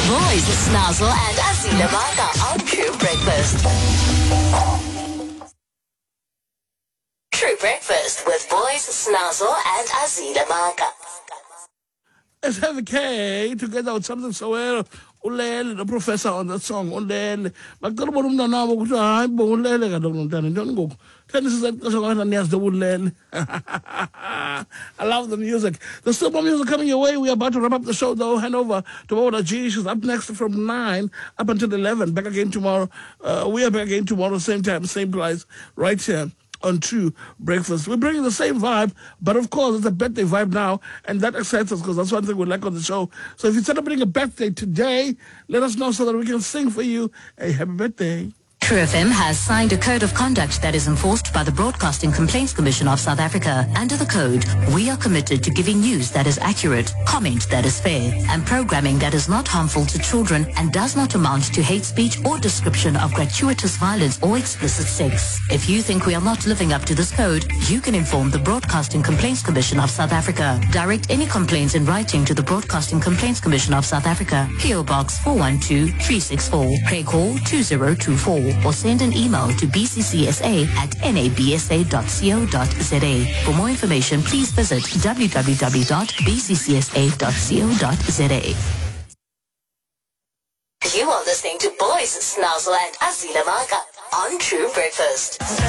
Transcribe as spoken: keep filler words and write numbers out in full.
Boys, Snazzle and Azila Maka on True Breakfast. True Breakfast with Boys, Snazzle and Azila Maka. Let's have a K together with something so well. Ulele, the professor on that song, Ulele. Bakar Borum Dana, I Ulele, I don't know, don't go. Tennis is that the Ulele. I love the music. There's still more music coming your way. We're about to wrap up the show, though. Hand over to Oda G. She's up next from nine up until eleven. Back again tomorrow. Uh, we are back again tomorrow, same time, same place, right here on True Breakfast. We're bringing the same vibe, but of course it's a birthday vibe now, and that excites us because that's one thing we like on the show. So if you're celebrating a birthday today, let us know so that we can sing for you a happy birthday. True F M has signed a code of conduct that is enforced by the Broadcasting Complaints Commission of South Africa. Under the code, we are committed to giving news that is accurate, comment that is fair, and programming that is not harmful to children and does not amount to hate speech or description of gratuitous violence or explicit sex. If you think we are not living up to this code, you can inform the Broadcasting Complaints Commission of South Africa. Direct any complaints in writing to the Broadcasting Complaints Commission of South Africa, P O Box four one two three six four, pray call two zero two four, or send an email to b c c s a at nabsa dot co dot z a. For more information, please visit w w w dot b c c s a dot co dot z a. You are listening to Boys, Snazzle and Azila Maka on True Breakfast.